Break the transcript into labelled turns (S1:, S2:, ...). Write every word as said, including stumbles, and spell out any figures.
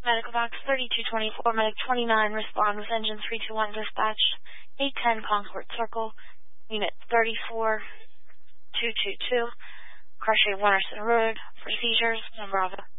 S1: Medical box thirty-two twenty-four, medic twenty-nine, respond with engine three two one dispatch, eight ten Concord Circle, unit thirty-four two two two, Cartier Winterson Road, for seizures, and Bravo.